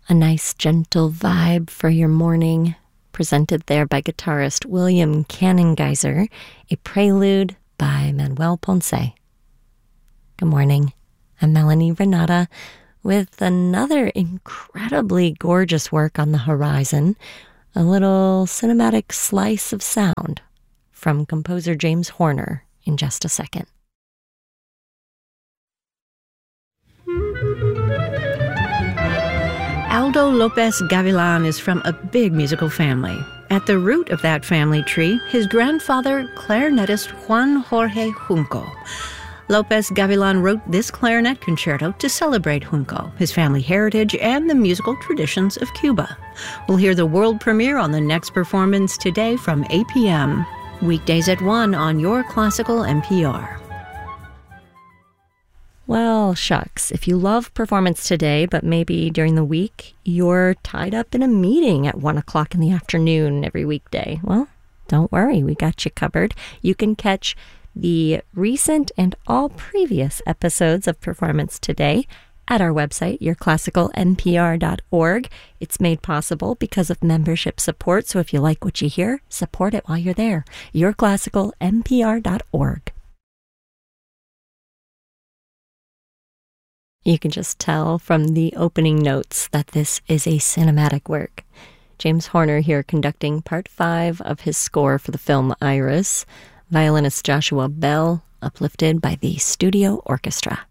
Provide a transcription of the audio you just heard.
A nice gentle vibe for your morning, presented there by guitarist William Cannon-Geiser, a prelude by Manuel Ponce. Good morning, I'm Melanie Renata with another incredibly gorgeous work on the horizon, a little cinematic slice of sound from composer James Horner in just a second. Aldo Lopez Gavilan is from a big musical family. At the root of that family tree, his grandfather, clarinetist Juan Jorge Junco. Lopez Gavilan wrote this clarinet concerto to celebrate Junco, his family heritage, and the musical traditions of Cuba. We'll hear the world premiere on the next performance today from 8 p.m. Weekdays at 1 on your classical NPR. Well, shucks, if you love Performance Today, but maybe during the week, you're tied up in a meeting at 1 o'clock in the afternoon every weekday. Well, don't worry, we got you covered. You can catch the recent and all previous episodes of Performance Today at our website, yourclassicalnpr.org. It's made possible because of membership support, so if you like what you hear, support it while you're there. yourclassicalnpr.org. You can just tell from the opening notes that this is a cinematic work. James Horner here conducting Part 5 of his score for the film Iris. Violinist Joshua Bell, uplifted by the studio orchestra.